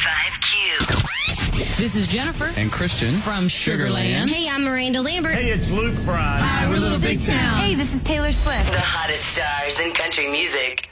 95Q. This is Jennifer and Christian from Sugarland. Hey, I'm Miranda Lambert. Hey, it's Luke Bryan. Hi, we're Little Big Town. Hey, this is Taylor Swift. The hottest stars in country music.